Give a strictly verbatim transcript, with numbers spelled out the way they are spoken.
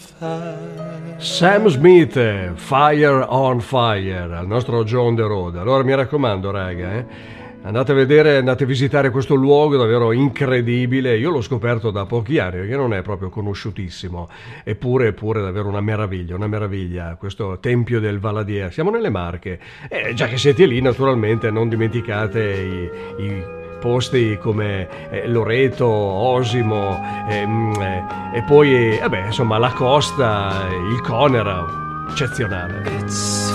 Sam Smith, Fire on Fire, al nostro John the Road. Allora mi raccomando, raga, eh, andate a vedere, andate a visitare questo luogo davvero incredibile. Io l'ho scoperto da pochi anni perché non è proprio conosciutissimo, eppure, eppure davvero una meraviglia, una meraviglia questo Tempio del Valadier. Siamo nelle Marche, e già che siete lì naturalmente non dimenticate i, i posti come eh, Loreto, Osimo, ehm, eh, e poi eh, vabbè, insomma la costa, il Conera, eccezionale.